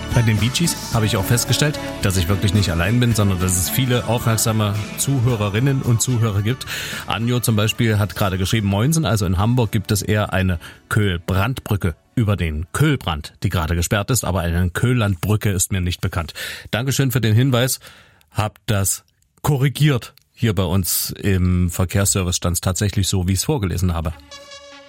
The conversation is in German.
Bei den Bee Gees habe ich auch festgestellt, dass ich wirklich nicht allein bin, sondern dass es viele aufmerksame Zuhörerinnen und Zuhörer gibt. Anjo zum Beispiel hat gerade geschrieben, Moinsen, also in Hamburg gibt es eher eine Köhl-Brandbrücke über den Köhlbrand, die gerade gesperrt ist, aber eine Köhllandbrücke ist mir nicht bekannt. Dankeschön für den Hinweis, habt das korrigiert. Hier bei uns im Verkehrsservice stand es tatsächlich so, wie ich es vorgelesen habe.